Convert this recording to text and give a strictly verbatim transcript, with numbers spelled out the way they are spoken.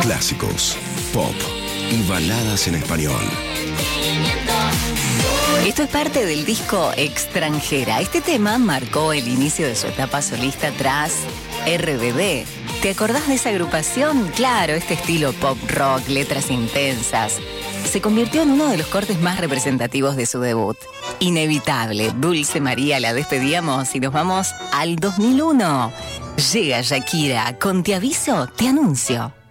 Clásicos, pop y baladas en español. Esto es parte del disco Extranjera. Este tema marcó el inicio de su etapa solista tras R B D. ¿Te acordás de esa agrupación? Claro, este estilo pop rock, letras intensas. Se convirtió en uno de los cortes más representativos de su debut. Inevitable, Dulce María la despedíamos y nos vamos al dos mil uno. Llega Shakira con Te aviso, te anuncio.